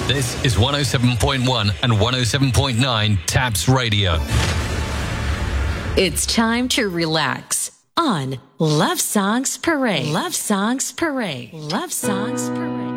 This is 107.1 and 107.9 Taps Radio. It's time to relax on Love Songs Parade. Love Songs Parade. Love Songs Parade.